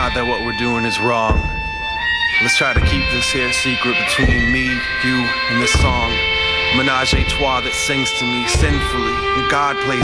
not that what we're doing is wrong. Let's try to keep this here secret between me, you, and this song. Menage a trois that sings to me sinfully, and God plays